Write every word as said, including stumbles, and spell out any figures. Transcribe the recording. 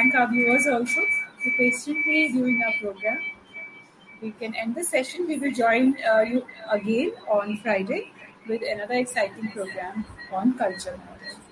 thank our viewers also for patiently viewing our program. We can end the session. We will join uh, you again on Friday with another exciting program on culture.